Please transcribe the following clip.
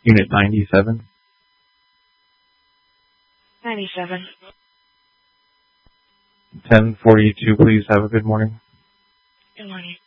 Unit 97. 97. 1042, please have a good morning. Good morning.